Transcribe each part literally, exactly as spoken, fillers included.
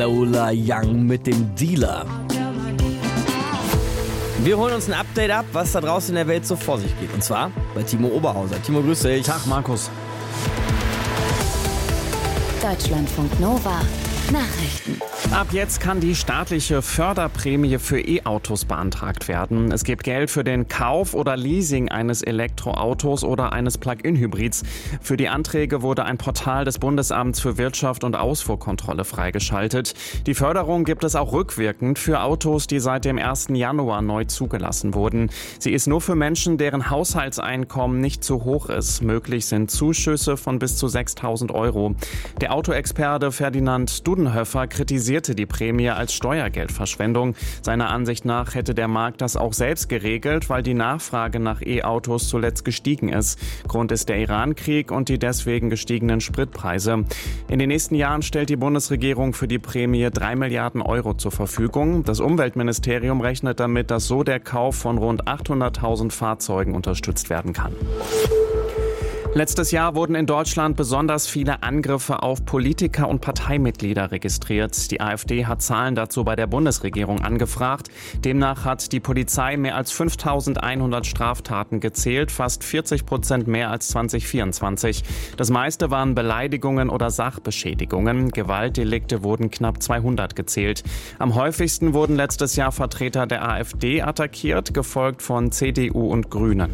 Lola Young mit dem Dealer. Wir holen uns ein Update ab, was da draußen in der Welt so vor sich geht. Und zwar bei Timo Oberhauser. Timo, grüß dich. Tag, Markus. Deutschlandfunk Nova. Nachrichten. Ab jetzt kann die staatliche Förderprämie für E-Autos beantragt werden. Es gibt Geld für den Kauf oder Leasing eines Elektroautos oder eines Plug-in-Hybrids. Für die Anträge wurde ein Portal des Bundesamts für Wirtschaft und Ausfuhrkontrolle freigeschaltet. Die Förderung gibt es auch rückwirkend für Autos, die seit dem ersten Januar neu zugelassen wurden. Sie ist nur für Menschen, deren Haushaltseinkommen nicht zu hoch ist. Möglich sind Zuschüsse von bis zu sechstausend Euro. Der Autoexperte Ferdinand Dudenhöfer kritisierte die Prämie als Steuergeldverschwendung. Seiner Ansicht nach hätte der Markt das auch selbst geregelt, weil die Nachfrage nach E-Autos zuletzt gestiegen ist. Grund ist der Iran-Krieg und die deswegen gestiegenen Spritpreise. In den nächsten Jahren stellt die Bundesregierung für die Prämie drei Milliarden Euro zur Verfügung. Das Umweltministerium rechnet damit, dass so der Kauf von rund achthunderttausend Fahrzeugen unterstützt werden kann. Letztes Jahr wurden in Deutschland besonders viele Angriffe auf Politiker und Parteimitglieder registriert. Die AfD hat Zahlen dazu bei der Bundesregierung angefragt. Demnach hat die Polizei mehr als fünftausendeinhundert Straftaten gezählt, fast vierzig Prozent mehr als zwanzig vierundzwanzig. Das meiste waren Beleidigungen oder Sachbeschädigungen. Gewaltdelikte wurden knapp zweihundert gezählt. Am häufigsten wurden letztes Jahr Vertreter der AfD attackiert, gefolgt von C D U und Grünen.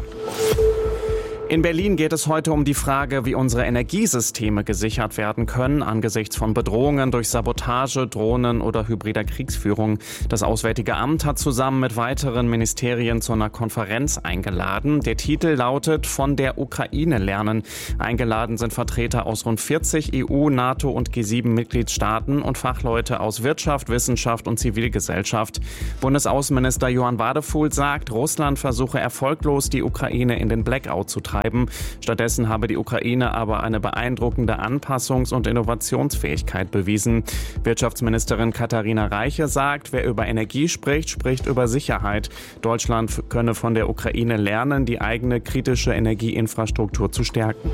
In Berlin geht es heute um die Frage, wie unsere Energiesysteme gesichert werden können angesichts von Bedrohungen durch Sabotage, Drohnen oder hybrider Kriegsführung. Das Auswärtige Amt hat zusammen mit weiteren Ministerien zu einer Konferenz eingeladen. Der Titel lautet „Von der Ukraine lernen". Eingeladen sind Vertreter aus rund vierzig E U-, NATO- und G sieben Mitgliedstaaten und Fachleute aus Wirtschaft, Wissenschaft und Zivilgesellschaft. Bundesaußenminister Johann Wadefuhl sagt, Russland versuche erfolglos, die Ukraine in den Blackout zu treiben. Stattdessen habe die Ukraine aber eine beeindruckende Anpassungs- und Innovationsfähigkeit bewiesen. Wirtschaftsministerin Katharina Reiche sagt, wer über Energie spricht, spricht über Sicherheit. Deutschland könne von der Ukraine lernen, die eigene kritische Energieinfrastruktur zu stärken.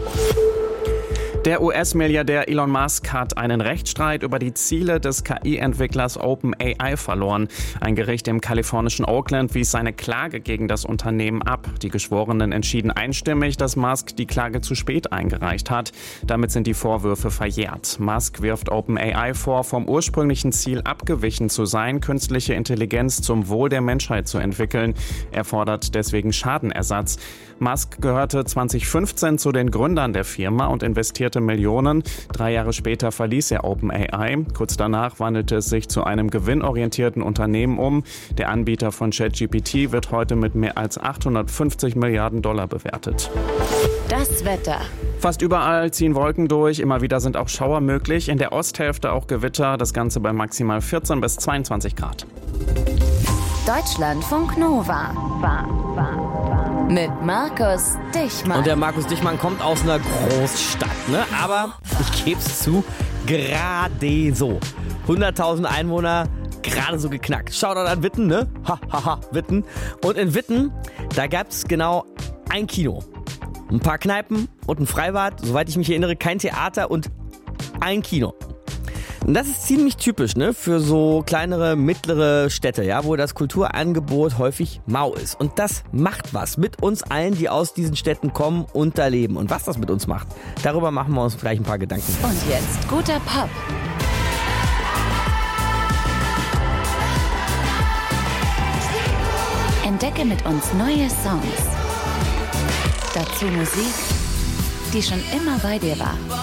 Der U S-Milliardär Elon Musk hat einen Rechtsstreit über die Ziele des K I-Entwicklers OpenAI verloren. Ein Gericht im kalifornischen Oakland wies seine Klage gegen das Unternehmen ab. Die Geschworenen entschieden einstimmig, dass Musk die Klage zu spät eingereicht hat. Damit sind die Vorwürfe verjährt. Musk wirft OpenAI vor, vom ursprünglichen Ziel abgewichen zu sein, künstliche Intelligenz zum Wohl der Menschheit zu entwickeln. Er fordert deswegen Schadenersatz. Musk gehörte zwanzig fünfzehn zu den Gründern der Firma und investierte Millionen. Drei Jahre später verließ er OpenAI. Kurz danach wandelte es sich zu einem gewinnorientierten Unternehmen um. Der Anbieter von ChatGPT wird heute mit mehr als achthundertfünfzig Milliarden Dollar bewertet. Das Wetter. Fast überall ziehen Wolken durch. Immer wieder sind auch Schauer möglich. In der Osthälfte auch Gewitter. Das Ganze bei maximal vierzehn bis zweiundzwanzig Grad. Deutschlandfunk Nova. War, war, war. Mit Markus Dichmann. Und der Markus Dichmann kommt aus einer Großstadt, ne? Aber ich geb's zu, gerade so. hunderttausend Einwohner, gerade so geknackt. Shoutout an Witten, ne? Ha, ha, ha, Witten. Und in Witten, da gab's genau ein Kino. Ein paar Kneipen und ein Freibad, soweit ich mich erinnere, kein Theater und ein Kino. Und das ist ziemlich typisch, ne, für so kleinere, mittlere Städte, ja, wo das Kulturangebot häufig mau ist. Und das macht was mit uns allen, die aus diesen Städten kommen und da leben. Und was das mit uns macht, darüber machen wir uns gleich ein paar Gedanken. Und jetzt guter Pop. Entdecke mit uns neue Songs. Dazu Musik, die schon immer bei dir war.